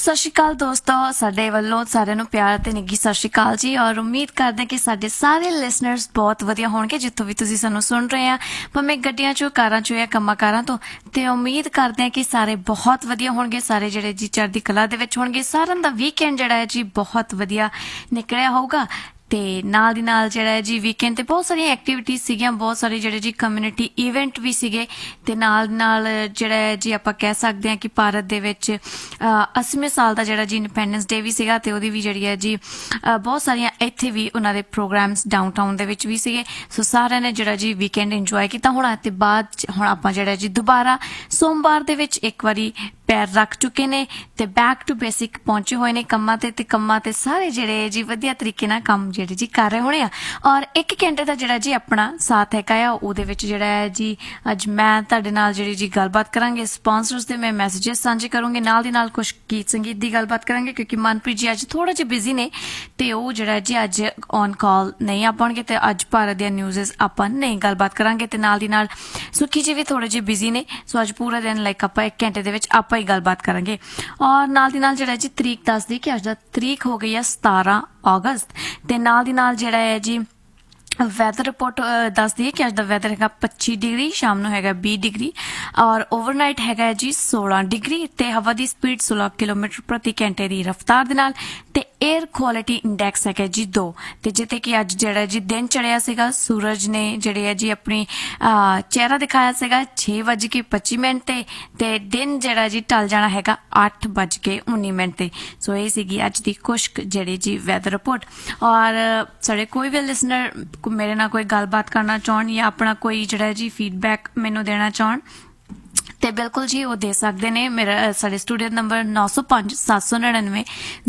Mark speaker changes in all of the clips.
Speaker 1: सत श्री अकाल दोस्तों, साडे वल्लों सारिਆਂ ਨੂੰ ਪਿਆਰ ਤੇ ਨਿੱਘੀ ਸਤਿ ਸ਼੍ਰੀ ਅਕਾਲ ਜੀ। ਔਰ ਉਮੀਦ ਕਰਦੇ ਕਿ ਸਾਡੇ ਸਾਰੇ ਲਿਸਨਰਸ ਬਹੁਤ ਵਧੀਆ ਹੋਣਗੇ ਜਿੱਥੋਂ ਵੀ ਤੁਸੀਂ ਸਾਨੂੰ ਸੁਣ ਰਹੇ ਆ, ਭਾਵੇਂ ਗੱਡੀਆਂ ਚੋਂ, ਕਾਰਾਂ ਚੋਂ ਜਾਂ ਕੰਮਾਂ ਕਾਰਾਂ ਤੋਂ। ਤੇ ਉਮੀਦ ਕਰਦੇ ਆ ਕਿ ਸਾਰੇ ਬਹੁਤ ਵਧੀਆ ਹੋਣਗੇ, ਸਾਰੇ ਜਿਹੜੇ ਜੀ ਚੜ੍ਹਦੀ ਕਲਾ ਦੇ ਵਿੱਚ ਹੋਣਗੇ। ਸਾਰਿਆਂ ਦਾ ਵੀਕਐਂਡ ਜਿਹੜਾ ਹੈ ਜੀ ਬਹੁਤ ਵਧੀਆ ਨਿਕਲਿਆ ਹੋਊਗਾ। ਤੇ ਨਾਲ ਦੀ ਨਾਲ ਜਿਹੜਾ ਹੈ ਜੀ ਵੀਕਐਂਡ ਤੇ ਬਹੁਤ ਸਾਰੀਆਂ ਐਕਟੀਵਿਟੀਜ਼ ਸੀਗੀਆਂ, ਬਹੁਤ ਸਾਰੇ ਜਿਹੜੇ ਜੀ ਕਮਿਊਨਿਟੀ ਇਵੈਂਟ ਵੀ ਸੀਗੇ। ਤੇ ਨਾਲ ਨਾਲ ਜਿਹੜਾ ਹੈ ਜੀ ਆਪਾਂ ਕਹਿ ਸਕਦੇ ਹਾਂ ਕਿ ਭਾਰਤ ਦੇ ਵਿੱਚ 80ਵੇਂ ਸਾਲ ਦਾ ਜਿਹੜਾ ਜੀ ਇੰਡੀਪੈਂਡੈਂਸ ਡੇ ਵੀ ਸੀਗਾ ਤੇ ਉਹਦੀ ਵੀ ਜਿਹੜੀ ਹੈ ਜੀ ਬਹੁਤ ਸਾਰੀਆਂ ਇੱਥੇ ਵੀ ਉਹਨਾਂ ਦੇ ਪ੍ਰੋਗਰਾਮਸ ਡਾਊਨਟਾਊਨ ਦੇ ਵਿੱਚ ਵੀ ਸੀਗੇ। ਸੋ ਸਾਰਿਆਂ ਨੇ ਜਿਹੜਾ ਜੀ ਵੀਕਐਂਡ ਇੰਜੋਏ ਕੀਤਾ ਹੋਣਾ। ਤੇ ਬਾਅਦ ਹੁਣ ਆਪਾਂ ਜਿਹੜਾ ਜੀ ਦੁਬਾਰਾ ਸੋਮਵਾਰ ਦੇ ਵਿੱਚ ਇੱਕ ਵਾਰੀ ਪੈਰ ਰੱਖ ਚੁੱਕੇ ਨੇ ਤੇ ਬੈਕ ਟੂ ਬੇਸਿਕ ਪਹੁੰਚੇ ਹੋਏ ਨੇ ਕੰਮਾਂ ਤੇ ਸਾਰੇ ਜਿਹੜੇ ਜੀ ਵਧੀਆ ਤਰੀਕੇ ਨਾਲ ਕੰਮ ਜਿਹੜੇ ਜੀ ਕਰ ਰਹੇ ਹੋਣੇ ਆ। ਔਰ 1 ਘੰਟੇ ਦਾ ਜਿਹੜਾ ਜੀ ਆਪਣਾ ਸਾਥ ਹੈਗਾ ਆ, ਉਹਦੇ ਵਿੱਚ ਜਿਹੜਾ ਹੈ ਜੀ ਅੱਜ ਮੈਂ ਤੁਹਾਡੇ ਨਾਲ ਜਿਹੜੀ ਜੀ ਗੱਲਬਾਤ ਕਰਾਂਗੇ। ਸਪਾਂਸਰਸ ਦੇ ਮੈਂ ਮੈਸੇजेस ਸਾਂਝੇ ਕਰੂੰਗੀ, ਨਾਲ ਦੀ ਨਾਲ ਕੁਝ ਗੀਤ ਸੰਗੀਤ ਦੀ ਗੱਲਬਾਤ ਕਰਾਂਗੇ ਕਿਉਂਕਿ ਮਨਪ੍ਰੀਤ ਜੀ ਅੱਜ ਥੋੜਾ ਜਿਹਾ ਬਿਜ਼ੀ ਨੇ ਤੇ ਉਹ ਜਿਹੜਾ ਜੀ ਅੱਜ ਔਨ ਕਾਲ ਨਹੀਂ ਆ ਪਾਉਣਗੇ ਤੇ ਅੱਜ ਭਾਰਤ ਦੀਆਂ ਨਿਊਜ਼ਸ ਆਪਾਂ ਨਹੀਂ ਗੱਲਬਾਤ ਕਰਾਂਗੇ। ਤੇ ਨਾਲ ਦੀ ਨਾਲ ਸੁੱਖੀ ਜੀ ਵੀ ਥੋੜੇ ਜਿਹੇ ਬਿਜ਼ੀ ਨੇ, ਸੋ ਅੱਜ ਪੂਰਾ ਦਿਨ ਲਾਈਕ ਆਪਾਂ 1 ਘੰਟੇ ਦੇ ਵਿੱਚ ਆਪਾਂ ਹੀ ਗੱਲਬਾਤ ਕਰਾਂਗੇ। ਔਰ ਨਾਲ ਦੀ ਨਾਲ ਜਿਹੜਾ ਜੀ ਤਰੀਕ ਦੱਸਦੀ ਕਿ ਅੱਜ ਦਾ ਤਰੀਕ ਹੋ ਗਈ ਆ 17 ਅਗਸਤ ਤੇ ਨਾਲ ਦੀ ਨਾਲ ਜਿਹੜਾ ਹੈ ਜੀ ਵੈਦਰ ਰਿਪੋਰਟ ਦੱਸਦੀ ਹੈ ਕਿ ਅੱਜ ਦਾ ਵੈਦਰ ਹੈਗਾ 25 ਡਿਗਰੀ, ਸ਼ਾਮ ਨੂੰ ਹੈਗਾ 20 ਡਿਗਰੀ ਔਰ ਓਵਰਨਾਈਟ ਹੈਗਾ ਜੀ 16 ਡਿਗਰੀ ਤੇ ਹਵਾ ਦੀ ਸਪੀਡ 16 ਕਿਲੋਮੀਟਰ ਪ੍ਰਤੀ ਘੰਟੇ ਦੀ ਰਫ਼ਤਾਰ ਦੇ ਨਾਲ ਤੇ 에ਅਰ ਕੁਆਲਿਟੀ ਇੰਡੈਕਸ ਹੈਗਾ ਜੀ 2। ਤੇ ਜਿੱਥੇ ਕਿ ਅੱਜ ਜਿਹੜਾ ਜੀ ਦਿਨ ਚੜਿਆ ਸੀਗਾ, ਸੂਰਜ ਨੇ ਜਿਹੜੇ ਹੈ ਜੀ ਆਪਣੀ ਚਿਹਰਾ ਦਿਖਾਇਆ ਸੀਗਾ 6:25 ਤੇ ਦਿਨ ਜਿਹੜਾ ਜੀ ਢਲ ਜਾਣਾ ਹੈਗਾ 8:19 ਤੇ। ਸੋ ਇਹ ਸੀਗੀ ਅੱਜ ਦੀ ਕੁਸ਼ਕ ਜਿਹੜੀ ਜੀ ਵੈਦਰ ਰਿਪੋਰਟ। ਔਰ ਸਾਡੇ ਕੋਈ ਵੀ ਲਿਸਨਰ ਮੇਰੇ ਨਾਲ ਕੋਈ ਗੱਲਬਾਤ ਕਰਨਾ ਚਾਹਣ ਜਾਂ ਆਪਣਾ ਕੋਈ ਜਿਹੜਾ ਜੀ ਫੀਡਬੈਕ ਮੈਨੂੰ ਦੇਣਾ ਚਾਹਣ ਤੇ ਬਿਲਕੁਲ ਜੀ ਉਹ ਦੇ ਸਕਦੇ ਨੇ। ਮੇਰਾ ਸਾਡੇ ਸਟੂਡੀਓ ਨੰਬਰ 905 799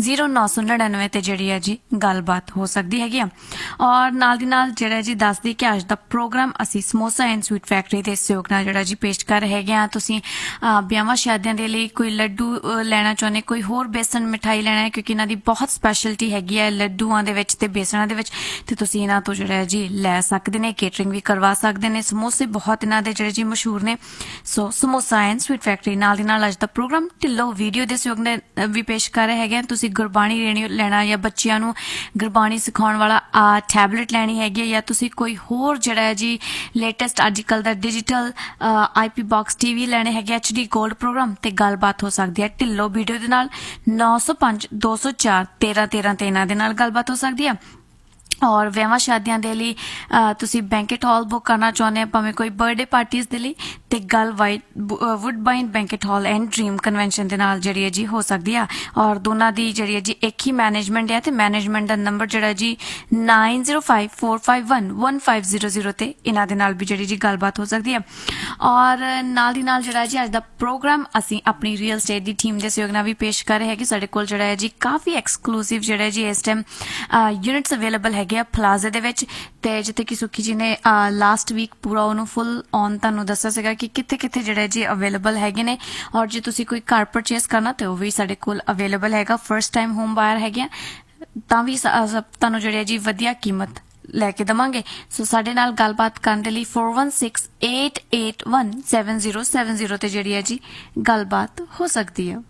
Speaker 1: 0999 ਤੇ ਜਿਹੜੀ ਹੈ ਜੀ ਗੱਲਬਾਤ ਹੋ ਸਕਦੀ ਹੈਗੀ ਆ। ਔਰ ਨਾਲ ਦੀ ਨਾਲ ਜਿਹੜਾ ਜੀ ਦੱਸਦੀ ਕਿ ਅੱਜ ਦਾ ਪ੍ਰੋਗਰਾਮ ਅਸੀਂ ਸਮੋਸਾ ਐਂਡ ਸਵੀਟ ਫੈਕਟਰੀ ਦੇ ਸਹਿਯੋਗ ਨਾਲ ਜਿਹੜਾ ਜੀ ਪੇਸ਼ ਕਰ ਰਹੇ ਹੈਗੇ ਆ। ਤੁਸੀਂ ਵਿਆਹਾਂ ਸ਼ਾਦੀਆਂ ਦੇ ਲਈ ਕੋਈ ਲੱਡੂ ਲੈਣਾ ਚਾਹੁੰਦੇ, ਕੋਈ ਹੋਰ ਬੇਸਨ ਮਿਠਾਈ ਲੈਣਾ ਹੈ ਕਿਉਂਕਿ ਇਹਨਾਂ ਦੀ ਬਹੁਤ ਸਪੈਸ਼ਲਿਟੀ ਹੈਗੀ ਹੈ ਲੱਡੂਆਂ ਦੇ ਵਿੱਚ ਤੇ ਬੇਸਣਾਂ ਦੇ ਵਿੱਚ, ਤੇ ਤੁਸੀਂ ਇਹਨਾਂ ਤੋਂ ਜਿਹੜਾ ਜੀ ਲੈ ਸਕਦੇ ਨੇ, ਕੇਟਰਿੰਗ ਵੀ ਕਰਵਾ ਸਕਦੇ ਨੇ। ਸਮੋਸੇ ਬਹੁਤ ਇਹਨਾਂ ਦੇ ਜਿਹੜੇ ਜੀ ਮਸ਼ਹੂਰ ਨੇ। ਸੋ ਸਮੋਸਾ ਐਂਡ ਸਵੀਟ ਫੈਕਟਰੀ ਨਾਲ ਦੀ ਨਾਲ ਅੱਜ ਦਾ ਪ੍ਰੋਗਰਾਮ ਢਿੱਲੋਂ ਵੀਡੀਓ ਦੇ ਸਹਿਯੋਗ ਨਾਲ ਵੀ ਪੇਸ਼ ਕਰ ਰਹੇ ਹੈਗੇ। ਤੁਸੀਂ ਗੁਰਬਾਣੀ ਲੈਣਾ ਜਾਂ ਬੱਚਿਆਂ ਨੂੰ ਗੁਰਬਾਣੀ ਸਿਖਾਉਣ ਵਾਲਾ ਟੈਬਲੇਟ ਲੈਣੀ ਹੈਗੀ ਜਾਂ ਤੁਸੀਂ ਕੋਈ ਹੋਰ ਜਿਹੜਾ ਹੈ ਜੀ ਲੇਟੈਸਟ ਅੱਜ ਕੱਲ੍ਹ ਦਾ ਡਿਜੀਟਲ IP ਬਾਕਸ TV ਲੈਣੇ ਹੈਗੇ HD ਗੋਲਡ ਪ੍ਰੋਗਰਾਮ ਤੇ ਗੱਲਬਾਤ ਹੋ ਸਕਦੀ ਹੈ ਢਿੱਲੋਂ ਵੀਡੀਓ ਦੇ ਨਾਲ 905 204 1313 ਤੇ ਇਹਨਾਂ ਦੇ ਨਾਲ ਗੱਲਬਾਤ ਹੋ ਸਕਦੀ ਹੈ। ਔਰ ਵਿਆਹਾਂ ਸ਼ਾਦੀਆਂ ਦੇ ਲਈ ਤੁਸੀਂ ਬੈਂਕਟ ਹਾਲ ਬੁੱਕ ਕਰਨਾ ਚਾਹੁੰਦੇ ਆ, ਭਾਵੇਂ ਕੋਈ ਬਰਥਡੇ ਪਾਰਟੀਜ਼ ਦੇ ਲਈ ਤੇ ਗੱਲ ਵੁੱਡਬਾਈਨ banquet hall and dream convention ਦੇ ਨਾਲ ਜਿਹੜੀ ਹੈ ਜੀ ਹੋ ਸਕਦੀ ਆ। ਔਰ ਦੋਨਾਂ ਦੀ ਜਿਹੜੀ ਹੈ ਜੀ ਇੱਕ ਹੀ ਮੈਨੇਜਮੈਂਟ ਹੈ ਤੇ ਮੈਨੇਜਮੈਂਟ ਦਾ ਨੰਬਰ ਜਿਹੜਾ ਜੀ 9054511500 ਤੇ ਇਹਨਾਂ ਦੇ ਨਾਲ ਵੀ ਜਿਹੜੀ ਜੀ ਗੱਲਬਾਤ ਹੋ ਸਕਦੀ ਹੈ। ਔਰ ਨਾਲ ਦੀ ਨਾਲ ਜਿਹੜਾ ਜੀ ਅੱਜ ਦਾ ਪ੍ਰੋਗਰਾਮ ਅਸੀਂ ਆਪਣੀ ਰੀਅਲ ਸਟੇਟ ਦੀ ਟੀਮ ਦੇ ਸਹਿਯੋਗ ਨਾਲ ਵੀ ਪੇਸ਼ ਕਰ ਰਹੇ ਹੈਗੇ। ਸਾਡੇ ਕੋਲ ਜਿਹੜਾ ਹੈ ਜੀ ਕਾਫੀ ਐਕਸਕਲੂਸਿਵ ਜਿਹੜਾ ਜੀ ਇਸ ਟਾਈਮ ਯੂਨਿਟਸ ਅਵੇਲੇਬਲ ਹੈਗੇ ਆ ਪਲਾਜ਼ੇ ਦੇ ਵਿੱਚ। ਤੇ ਜਿੱਥੇ ਕਿ ਸੁੱਖੀ ਜੀ ਨੇ ਲਾਸਟ ਵੀਕ ਪੂਰਾ ਉਹਨੂੰ ਫੁੱਲ ਔਨ ਤੁਹਾਨੂੰ ਦੱਸਿਆ ਸੀਗਾ ਕਿ ਕਿੱਥੇ ਕਿੱਥੇ ਜਿਹੜੇ ਜੀ ਅਵੇਲੇਬਲ ਹੈਗੇ ਨੇ। ਔਰ ਜੇ ਤੁਸੀਂ ਕੋਈ ਕਾਰ ਪਰਚੇਸ ਕਰਨਾ ਤੇ ਉਹ ਵੀ ਸਾਡੇ ਕੋਲ ਅਵੇਲੇਬਲ ਹੈਗਾ। ਫਰਸਟ ਟਾਈਮ ਹੋਮ ਬਾਇਰ ਹੈਗੇ ਆ ਤਾਂ ਵੀ ਤੁਹਾਨੂੰ ਜਿਹੜੇ ਜੀ ਵਧੀਆ ਕੀਮਤ ਲੈ ਕੇ ਦੇਵਾਂਗੇ। ਸੋ ਸਾਡੇ ਨਾਲ ਗੱਲਬਾਤ ਕਰਨ ਦੇ ਲਈ 4168817070 ਤੇ ਜਿਹੜੀ ਹੈ ਜੀ ਗੱਲਬਾਤ ਹੋ ਸਕਦੀ ਹੈ।